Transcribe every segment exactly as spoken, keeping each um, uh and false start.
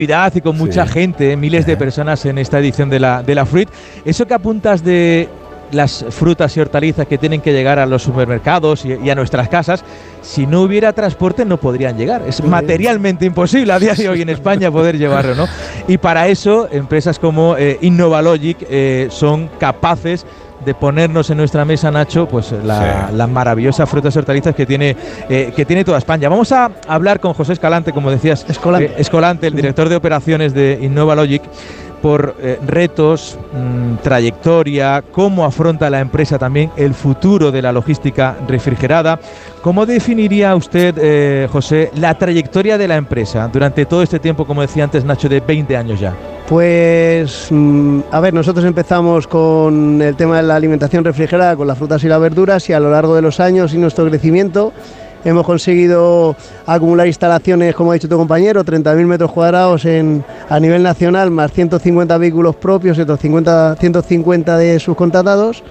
y con mucha sí. gente, miles de personas en esta edición de la, de la Fruit. Eso que apuntas de las frutas y hortalizas que tienen que llegar a los supermercados y, y a nuestras casas, si no hubiera transporte no podrían llegar. Es materialmente imposible a día de hoy en España poder llevarlo, ¿no? Y para eso empresas como eh, Innovalogic eh, son capaces de ponernos en nuestra mesa, Nacho, pues la, sí. las maravillosas frutas y hortalizas que tiene, eh, que tiene toda España. Vamos a hablar con José Escalante, como decías, Escolante, eh, Escolante el director de operaciones de Innovalogic, por eh, retos, mmm, trayectoria, cómo afronta la empresa también el futuro de la logística refrigerada. ¿Cómo definiría usted, eh, José, la trayectoria de la empresa durante todo este tiempo, como decía antes Nacho, de veinte años ya? Pues, mmm, a ver, nosotros empezamos con el tema de la alimentación refrigerada, con las frutas y las verduras, y a lo largo de los años y nuestro crecimiento hemos conseguido acumular instalaciones, como ha dicho tu compañero, treinta mil metros cuadrados en, a nivel nacional, más ciento cincuenta vehículos propios y otros cincuenta, ciento cincuenta de subcontratados,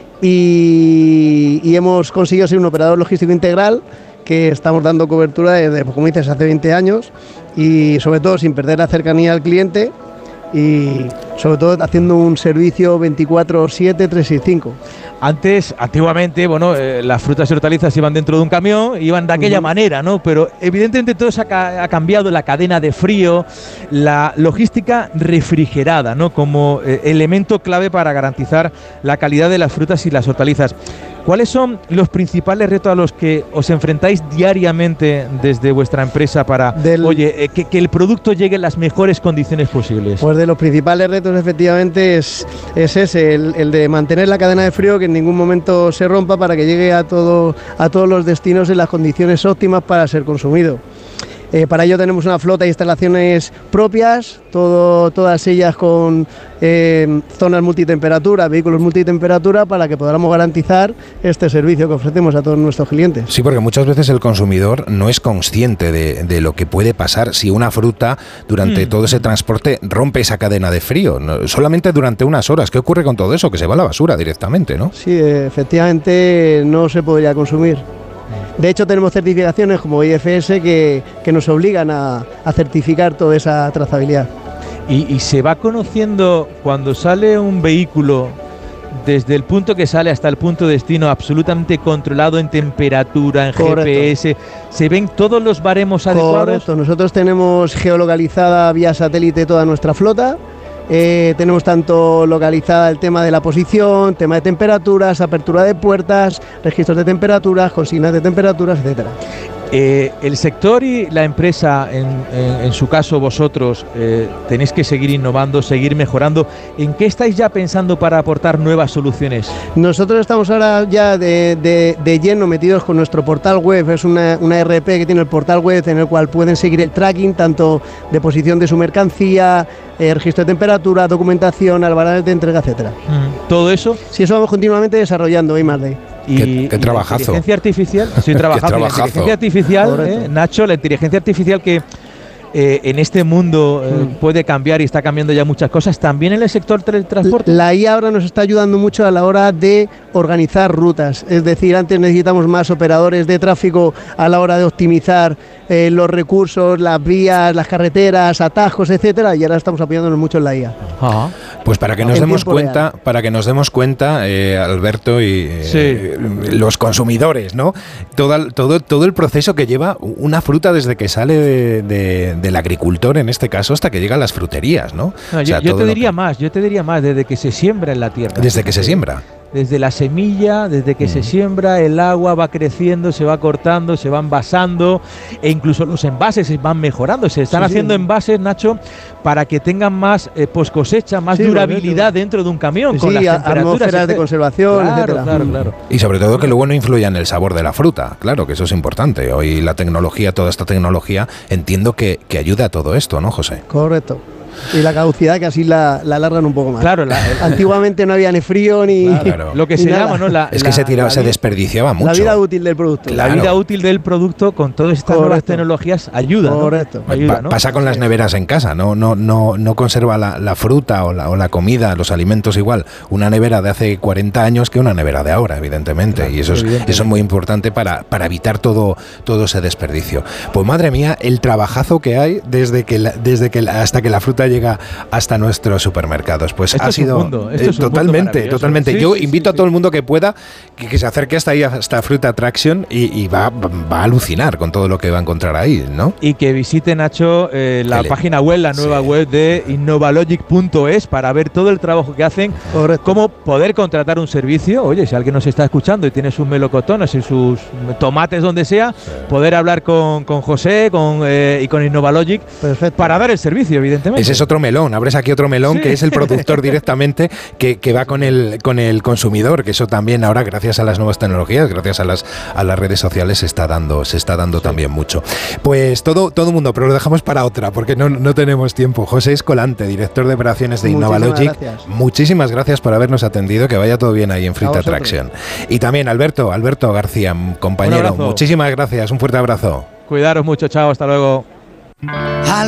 y, y hemos conseguido ser un operador logístico integral que estamos dando cobertura desde, como dices, hace veinte años, y sobre todo sin perder la cercanía al cliente y sobre todo haciendo un servicio veinticuatro siete, trescientos sesenta y cinco. Antes, antiguamente, bueno, eh, las frutas y hortalizas iban dentro de un camión, iban de aquella uh-huh. manera, ¿no? Pero evidentemente todo eso ha, ha cambiado, la cadena de frío, la logística refrigerada, ¿no? Como eh, elemento clave para garantizar la calidad de las frutas y las hortalizas. ¿Cuáles son los principales retos a los que os enfrentáis diariamente desde vuestra empresa para, Del, oye, eh, que, que el producto llegue en las mejores condiciones posibles? Pues de los principales retos, efectivamente, es, es ese, el, el de mantener la cadena de frío, que en ningún momento se rompa, para que llegue a, todo, a todos los destinos en las condiciones óptimas para ser consumido. Eh, para ello tenemos una flota de instalaciones propias, todo, todas ellas con eh, zonas multitemperatura, vehículos multitemperatura, para que podamos garantizar este servicio que ofrecemos a todos nuestros clientes. Sí, porque muchas veces el consumidor no es consciente de, de lo que puede pasar si una fruta durante mm. todo ese transporte rompe esa cadena de frío, no, solamente durante unas horas. ¿Qué ocurre con todo eso? Que se va a la basura directamente, ¿no? Sí, efectivamente no se podría consumir. De hecho, tenemos certificaciones como I F S que, que nos obligan a, a certificar toda esa trazabilidad. Y, y se va conociendo cuando sale un vehículo, desde el punto que sale hasta el punto de destino, absolutamente controlado en temperatura, en Correcto. G P S, ¿se ven todos los baremos adecuados? Correcto, nosotros tenemos geolocalizada vía satélite toda nuestra flota. Eh, tenemos tanto localizada el tema de la posición, tema de temperaturas, apertura de puertas, registros de temperaturas, consignas de temperaturas, etcétera. Eh, el sector y la empresa, en, en, en su caso vosotros, eh, tenéis que seguir innovando, seguir mejorando. ¿En qué estáis ya pensando para aportar nuevas soluciones? Nosotros estamos ahora ya de, de, de lleno metidos con nuestro portal web. Es una, una R P que tiene el portal web en el cual pueden seguir el tracking tanto de posición de su mercancía, eh, registro de temperatura, documentación, albaranes de entrega, etcétera. Mm. ¿Todo eso? Sí, eso vamos continuamente desarrollando, I más D. Y, qué, qué trabajazo. La inteligencia artificial, estoy trabajando. La inteligencia artificial, eh, Nacho, la inteligencia artificial que eh, en este mundo eh, mm. puede cambiar y está cambiando ya muchas cosas, también en el sector del transporte. La I A ahora nos está ayudando mucho a la hora de organizar rutas, es decir, antes necesitamos más operadores de tráfico a la hora de optimizar eh, los recursos, las vías, las carreteras, atajos, etcétera, y ahora estamos apoyándonos mucho en la I A. Ajá. Pues para que nos en demos cuenta, real. para que nos demos cuenta, eh, Alberto y eh, sí. los consumidores, ¿no? Todo, todo, todo el proceso que lleva una fruta desde que sale de, de, del agricultor, en este caso, hasta que llega a las fruterías, ¿no? no yo, o sea, yo te diría que... más, yo te diría más, desde que se siembra en la tierra. Desde que se siembra. Desde la semilla, desde que mm. se siembra, el agua va creciendo, se va cortando, se va envasando, e incluso los envases se van mejorando. Se están sí, haciendo sí. envases, Nacho, para que tengan más eh, post cosecha, más sí, durabilidad bueno, dentro de un camión, sí, con sí, las temperaturas de conservación, claro, etcétera. Claro, claro. Y sobre todo que luego no influya en el sabor de la fruta. Claro, que eso es importante. Hoy la tecnología, toda esta tecnología, entiendo que, que ayuda a todo esto, ¿no, José? Correcto. Y la caducidad que así la, la alargan un poco más. Claro, la, el, antiguamente no había ni frío ni... Claro, lo que se nada. llama, ¿no? La, es que la, se, tiraba, la, se desperdiciaba mucho. La vida útil del producto. Claro. La vida útil del producto con todas estas Correcto. nuevas tecnologías ayuda, ¿no? Correcto. Ayuda, pa ¿no? Pasa con las neveras en casa, no, no, no, no conserva la, la fruta o la, o la comida, los alimentos igual, una nevera de hace cuarenta años que una nevera de ahora, evidentemente. Claro, y eso es, evidentemente. eso es muy importante para, para evitar todo, todo ese desperdicio. Pues madre mía, el trabajazo que hay desde que, la, desde que la, hasta que la fruta llega hasta nuestros supermercados. Pues esto ha es sido un mundo, esto eh, es un totalmente, mundo totalmente. Sí, Yo sí, invito sí, a todo sí. el mundo que pueda que, que se acerque hasta ahí, hasta Fruit Attraction y, y va, va a alucinar con todo lo que va a encontrar ahí, ¿no? Y que visite, Nacho, eh, la le, página web, la nueva sí. web de innovalogic punto es para ver todo el trabajo que hacen, Correcto. cómo poder contratar un servicio. Oye, si alguien nos está escuchando y tiene sus melocotones y sus tomates donde sea, sí. poder hablar con, con José con, eh, y con Innovalogic Perfecto. para dar el servicio, evidentemente. Ese es otro melón, abres aquí otro melón sí. que es el productor directamente que, que va con el, con el consumidor, que eso también ahora, gracias a las nuevas tecnologías, gracias a las, a las redes sociales, se está dando, se está dando sí. también mucho. Pues todo todo mundo, pero lo dejamos para otra, porque no, no tenemos tiempo. José Escolante, director de operaciones de Innovalogic, gracias. muchísimas gracias por habernos atendido, que vaya todo bien ahí en Fruit Attraction. Y también Alberto, Alberto García, compañero, muchísimas gracias, un fuerte abrazo. Cuidaros mucho, chao, hasta luego.